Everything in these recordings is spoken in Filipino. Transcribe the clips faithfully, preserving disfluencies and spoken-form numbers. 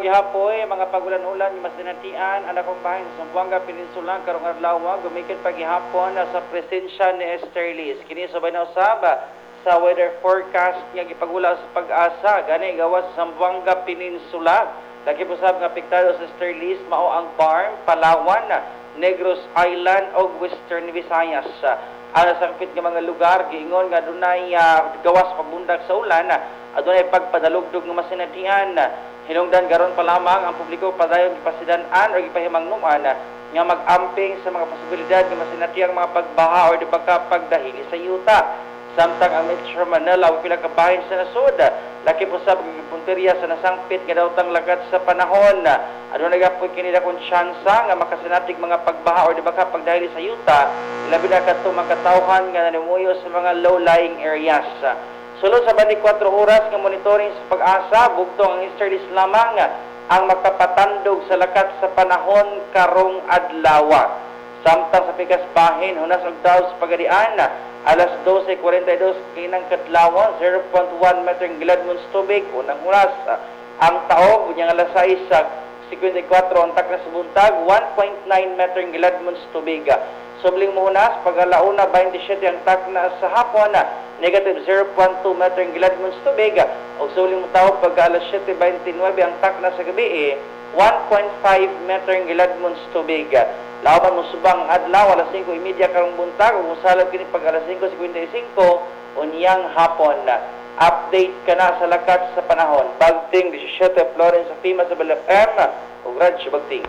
pagihapoy, mga pagulan-ulan, yung masinatian, anak kong bahay sa Zamboanga Peninsula, karong adlaw, gumikin pagihapon na sa presensya ni Esterlis. Kini sabay na usab sa weather forecast nga gipagula sa pag-asa, gani gawas sa Zamboanga Peninsula. Lagi po sab nga apektado sa Esterlis, mao ang Barm, Palawan, Negros Island o Western Visayas. Ana sangpit nga mga lugar, giingon nga dunay uh, gawas pagbundag sa ulan, adunay pagpadalugdog ng masinatian. Hinungdan garon pa lamang ang publiko padayon gipasidan-an o gipahimangnuan nga mag-amping sa mga posibilidad nga masinatiang mga pagbaha o di pagdahili sa yuta. Samtang ang Metro Manila o pila ka bahin sa nasud, laki po sa pagpunteriya sa nasangpit nga dawtang lagat sa panahon. Adunay gapoy kini dakong tsansa nga makasinatig mga pagbaha o di pagdahili sa yuta, labi na kadto makatawhan nga nanimuyo sa mga low-lying areas. Sulod sa twenty-four oras nga monitoring sa pag-asa, bugtong ang Esterlis lamang ang magpapatandog sa lakat sa panahon karong adlaw. Samtang sa pikas bahin, hunas og daw sa pagadian, alas twelve forty-two kinang kadlawon, zero point one meter ang gilad mong tubig, unang oras. Ang taog, unyang alas sais sa fifty-four, ang takna sa buntag, one point nine meter ang gilad mong tubig. Subling mo hunas, pag-alauna, twenty-seven ang takna sa hapon, negative zero point two meter ang gilad mong tubig. O subling mo tao, pag-alas seven twenty-nine ang takna sa gabi, one point five meter ang gilad mong tubig. Laban mo subang adlaw, alas five thirty karong buntag, o musalab kini pag alas five fifty-five, unyang hapon. Update ka na sa lakat sa panahon. Bagting, seventeen Florence sa Fima sa Balap M, o Grad siya Bagting.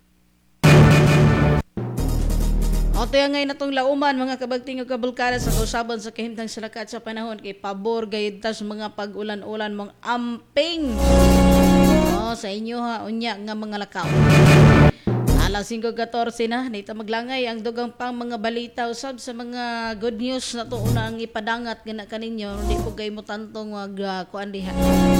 Oto yung ngayon natong lauman, mga kabagting o kabulkada sa kausaban sa kahimtang sa lakat sa panahon, kay pabor gayud tas mga pag-ulan-ulan mong amping. O, sa inyo ha, unya nga mga lakaw. Alas five fourteen na, nita maglangay ang dugang pang mga balita usab sa mga good news na to una ang ipadangat nga na kaninyo, hindi ko kayo mo tantong wag uh, kuan diha.